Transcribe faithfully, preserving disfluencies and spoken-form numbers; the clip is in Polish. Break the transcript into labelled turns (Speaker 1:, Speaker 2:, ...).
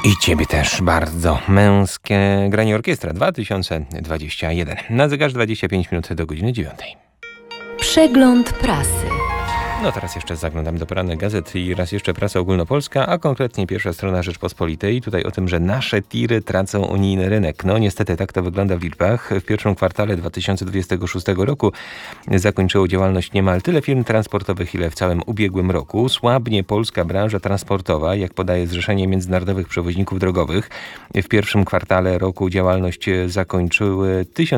Speaker 1: I ciebie też bardzo. Męskie granie orkiestra dwa tysiące dwudziesty pierwszy. Na zegarze dwadzieścia pięć minut do godziny dziewiątej.
Speaker 2: Przegląd prasy.
Speaker 1: No teraz jeszcze zaglądam do porannych gazet i raz jeszcze prasa ogólnopolska, a konkretnie pierwsza strona Rzeczpospolitej. Tutaj o tym, że nasze tiry tracą unijny rynek. No niestety tak to wygląda w liczbach. W pierwszym kwartale dwa tysiące dwudziestego szóstego roku zakończyło działalność niemal tyle firm transportowych, ile w całym ubiegłym roku. Słabnie polska branża transportowa, jak podaje Zrzeszenie Międzynarodowych Przewoźników Drogowych. W pierwszym kwartale roku działalność zakończyły tysiąc